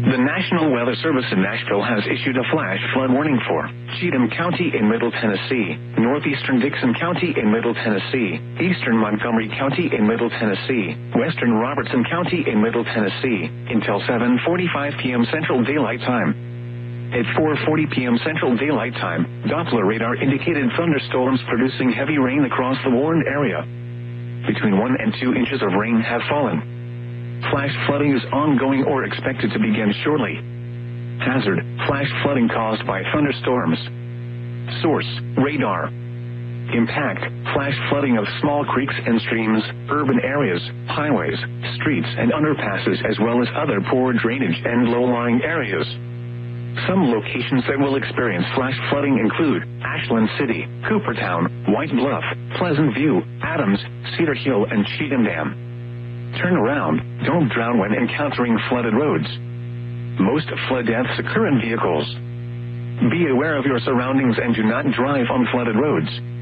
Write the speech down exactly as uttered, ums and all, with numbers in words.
The National Weather Service in Nashville has issued a flash flood warning for Cheatham County in Middle Tennessee, northeastern Dixon County in Middle Tennessee, eastern Montgomery County in Middle Tennessee, western Robertson County in Middle Tennessee, until seven forty-five p.m. Central Daylight Time. At four forty p.m. Central Daylight Time, Doppler radar indicated thunderstorms producing heavy rain across the warned area. Between one and two inches of rain have fallen. Flash flooding is ongoing or expected to begin shortly. Hazard: flash flooding caused by thunderstorms. Source: radar. Impact: flash flooding of small creeks and streams, urban areas, highways, streets and underpasses, as well as other poor drainage and low-lying areas. Some locations that will experience flash flooding include Ashland City, Coopertown, White Bluff, Pleasant View, Adams, Cedar Hill, and Cheatham Dam. Turn around. Don't drown when encountering flooded roads. Most flood deaths occur in vehicles. Be aware of your surroundings and do not drive on flooded roads.